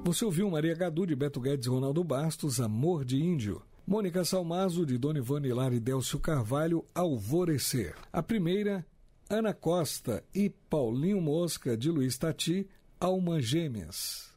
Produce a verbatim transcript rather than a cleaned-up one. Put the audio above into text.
Você ouviu Maria Gadu, de Beto Guedes e Ronaldo Bastos, Amor de Índio. Mônica Salmazo, de Dona Ivone Lara e Délcio Carvalho, Alvorecer. A primeira, Ana Costa e Paulinho Mosca, de Luiz Tati, Alma Gêmeas.